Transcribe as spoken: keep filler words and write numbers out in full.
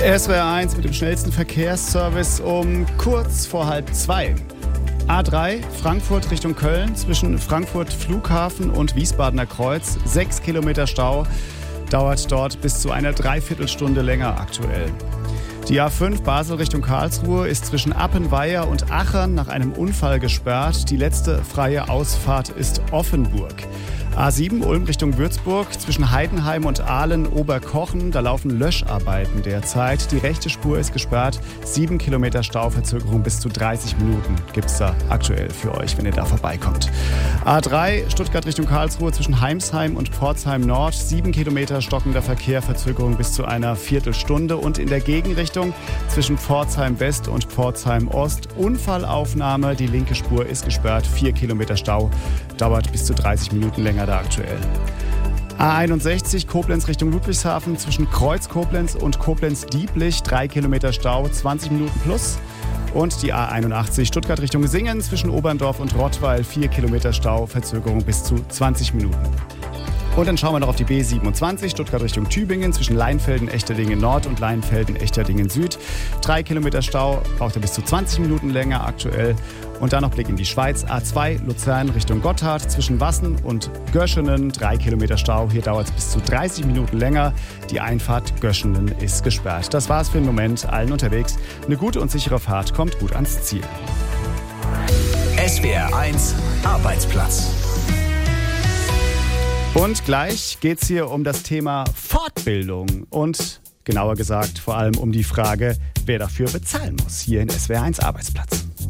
S W R eins mit dem schnellsten Verkehrsservice um kurz vor halb zwei. A drei, Frankfurt Richtung Köln, zwischen Frankfurt Flughafen und Wiesbadener Kreuz. Sechs Kilometer Stau, dauert dort bis zu einer Dreiviertelstunde länger aktuell. Die A fünf Basel Richtung Karlsruhe ist zwischen Appenweier und Achern nach einem Unfall gesperrt. Die letzte freie Ausfahrt ist Offenburg. A sieben Ulm Richtung Würzburg, zwischen Heidenheim und Ahlen-Oberkochen, da laufen Löscharbeiten derzeit. Die rechte Spur ist gesperrt, sieben Kilometer Stauverzögerung bis zu dreißig Minuten gibt es da aktuell für euch, wenn ihr da vorbeikommt. A drei Stuttgart Richtung Karlsruhe, zwischen Heimsheim und Pforzheim Nord, sieben Kilometer stockender Verkehr, Verzögerung bis zu einer Viertelstunde. Und in der Gegenrichtung zwischen Pforzheim West und Pforzheim Ost, Unfallaufnahme, die linke Spur ist gesperrt, vier Kilometer Stau, dauert bis zu dreißig Minuten länger da aktuell. A einundsechzig Koblenz Richtung Ludwigshafen, zwischen Kreuz Koblenz und Koblenz-Dieblich, drei Kilometer Stau, zwanzig Minuten plus. Und die A einundachtzig Stuttgart Richtung Singen, zwischen Oberndorf und Rottweil, vier Kilometer Stau, Verzögerung bis zu zwanzig Minuten. Und dann schauen wir noch auf die B siebenundzwanzig, Stuttgart Richtung Tübingen, zwischen Leinfelden-Echterdingen Nord und Leinfelden-Echterdingen Süd. Drei Kilometer Stau, braucht er bis zu zwanzig Minuten länger aktuell. Und dann noch Blick in die Schweiz, A zwei Luzern Richtung Gotthard, zwischen Wassen und Göschenen. Drei Kilometer Stau, hier dauert es bis zu dreißig Minuten länger. Die Einfahrt Göschenen ist gesperrt. Das war's für den Moment, allen unterwegs. Eine gute und sichere Fahrt, kommt gut ans Ziel. S W R eins Arbeitsplatz. Und gleich geht es hier um das Thema Fortbildung und genauer gesagt vor allem um die Frage, wer dafür bezahlen muss, hier in S W R eins Arbeitsplatz.